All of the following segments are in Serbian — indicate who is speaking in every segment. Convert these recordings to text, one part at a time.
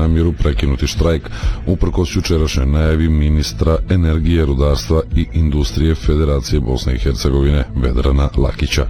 Speaker 1: namjeru prekinuti štrajk uprkos jučerašnjoj najavi ministra energije, rudarstva i industrije Federacije Bosne i Hercegovine Vedrana Lakića.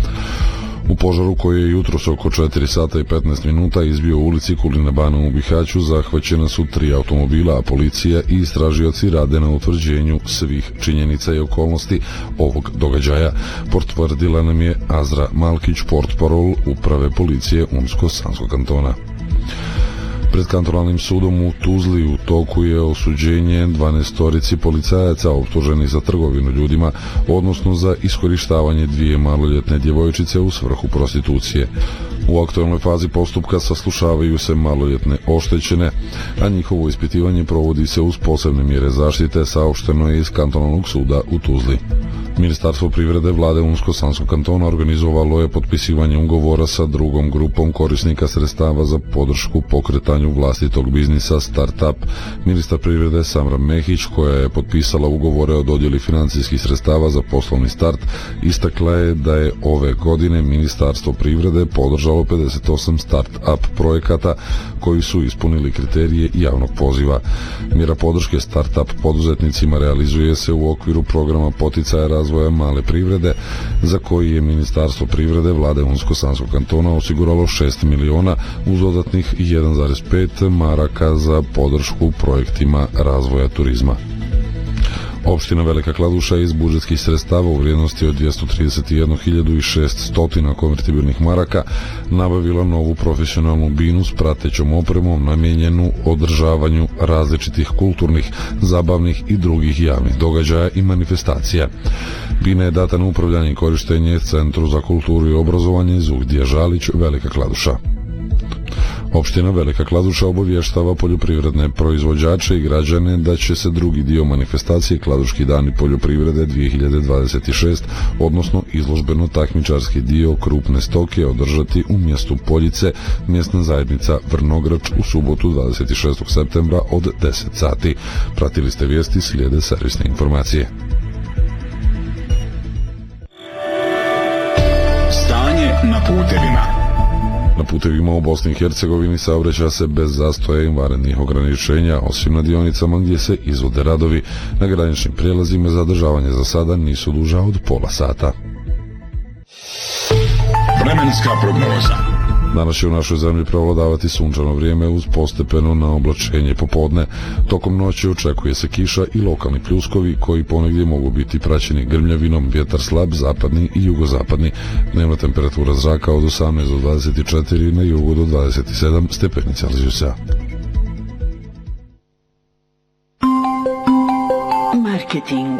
Speaker 1: U požaru koji je jutros oko 4 sata i 15 minuta izbio u ulici Kulina Bana u Bihaću zahvaćena su 3 automobila, a policija i istražioci rade na utvrđenju svih činjenica i okolnosti ovog događaja, potvrdila nam je Azra Malkić, portparol uprave policije Unsko-Sanskog kantona. Pred kantonalnim sudom u Tuzli u toku je osuđenje 12 policajaca optuženih za trgovinu ljudima, odnosno za iskorištavanje 2 maloljetne djevojčice u svrhu prostitucije. U aktualnoj fazi postupka saslušavaju se maloljetne oštećene, a njihovo ispitivanje provodi se uz posebne mjere zaštite, saopšteno je iz kantonalnog suda u Tuzli. Ministarstvo privrede vlade Unsko-Sanskog kantona organizovalo je potpisivanje ugovora sa drugom grupom korisnika sredstava za podršku pokretanju vlastitog biznisa Startup. Ministar privrede Samra Mehić, koja je potpisala ugovore o dodjeli financijskih sredstava za poslovni start, istakla je da je ove godine Ministarstvo privrede podržalo 58 Startup projekata koji su ispunili kriterije javnog poziva. Mjera podrške Startup poduzetnicima realizuje se u okviru programa poticaja razvoja male privrede, za koji je Ministarstvo privrede vlade Unsko-Sanskog kantona osiguralo 6 miliona uz dodatnih 1,5 maraka za podršku projektima razvoja turizma. Opština Velika Kladuša iz budžetskih sredstava u vrijednosti od 231.600 konvertibilnih maraka nabavila novu profesionalnu binu s pratećom opremom namijenjenu održavanju različitih kulturnih, zabavnih i drugih javnih događaja i manifestacija. Bina je data na upravljanje i korištenje Centru za kulturu i obrazovanje Zugdija Žalić, Velika Kladuša. Opština Velika Kladuša obavještava poljoprivredne proizvođače i građane da će se drugi dio manifestacije Kladuški dani poljoprivrede 2026, odnosno izložbeno-takmičarski dio krupne stoke održati u mjestu Poljice, mjesna zajednica Vrnograč u subotu 26. septembra od 10 sati. Pratili ste vijesti, slijede servisne informacije.
Speaker 2: Stanje na putevima.
Speaker 1: Na putevima u Bosni i Hercegovini saobraća se bez zastoja i vanrednih ograničenja, osim na dionicama gdje se izvode radovi. Na graničnim prijelazima zadržavanje za sada nisu duža od pola sata.
Speaker 2: Vremenska prognoza.
Speaker 1: Danas će u našoj zemlji prevladavati sunčano vrijeme uz postepeno naoblačenje popodne. Tokom noći očekuje se kiša i lokalni pljuskovi koji ponegdje mogu biti praćeni grmljavinom, vjetar slab, zapadni i jugozapadni. Dnevna temperatura zraka od 18 do 24, na jugu do 27 stepeni Celzijusa.
Speaker 3: Marketing.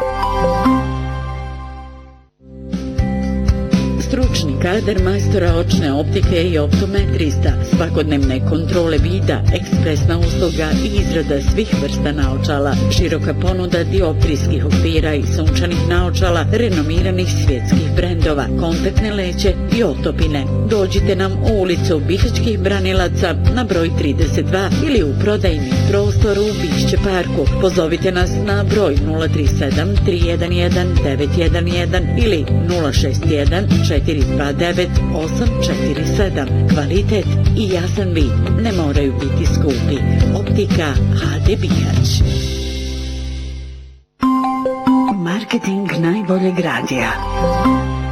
Speaker 3: Stručni kadar majstora očne optike i optometrista, svakodnevne kontrole vida, ekspresna usluga i izrada svih vrsta naočala, široka ponuda dioptrijskih okvira i sunčanih naočala renomiranih svjetskih brendova, kontaktne leće i otopine. Dođite nam u ulicu Bihaćkih Branilaca na broj 32 ili u prodajni prostor u Bišće parku. Pozovite nas na broj 037 311 911 ili 061 429 847. Kvalitet i jasan vid ne moraju biti skupi. Optika HD Bihać. Marketing najboljeg radija.